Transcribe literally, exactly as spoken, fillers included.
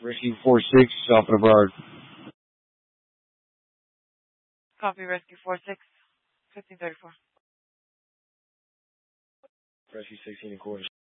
Rescue four six, South of Broward. Copy, Rescue four six, fifteen thirty-four. Rescue sixteen and quarter.